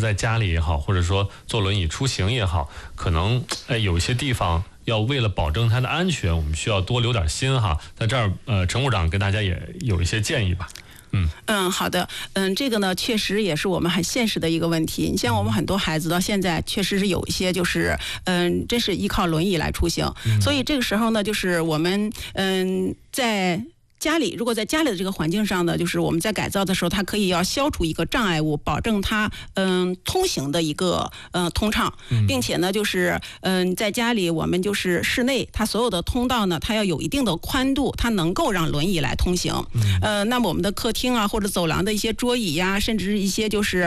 在家里也好，或者说坐轮椅出行也好，可能有一些地方要为了保证它的安全，我们需要多留点心哈。在这儿陈股长跟大家也有一些建议吧。 好的，这个呢，确实也是我们很现实的一个问题。你像我们很多孩子到现在确实是有一些就是，真是依靠轮椅来出行，所以这个时候呢，就是我们在家里，如果在家里的这个环境上呢，就是我们在改造的时候，它可以要消除一个障碍物，保证它通行的一个通畅，并且呢，就是在家里我们就是室内，它所有的通道呢，它要有一定的宽度，它能够让轮椅来通行。那么我们的客厅啊或者走廊的一些桌椅呀，甚至是一些就是